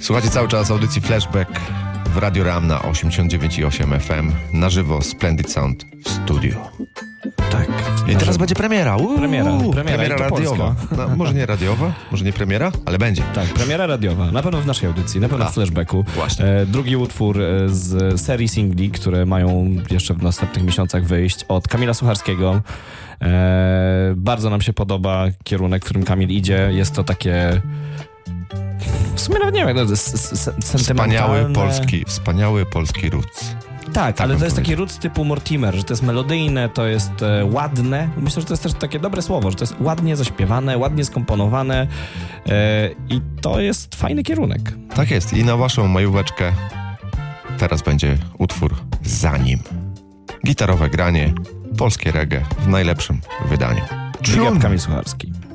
Słuchajcie cały czas audycji Flashback w Radio Ram na 89,8 FM. Na żywo Splendid Sound w studiu. Tak. I teraz będzie premiera. Premiera radiowa. No, może nie radiowa, może nie premiera, ale będzie. Tak, premiera radiowa. Na pewno w naszej audycji, na pewno w Flashbacku. Właśnie. Drugi utwór z serii singli, które mają jeszcze w następnych miesiącach wyjść, od Kamila Sucharskiego. Bardzo nam się podoba kierunek, w którym Kamil idzie. Jest to takie... W sumie nawet nie wiem, sentymentalne. Wspaniały polski roots. Tak, ale to jest taki roots typu Mortimer, że to jest melodyjne, to jest ładne. Myślę, że to jest też takie dobre słowo, że to jest ładnie zaśpiewane, ładnie skomponowane i to jest fajny kierunek. Tak jest. I na waszą majóweczkę teraz będzie utwór Za nim. Gitarowe granie, polskie reggae w najlepszym wydaniu. Kamil Sucharski.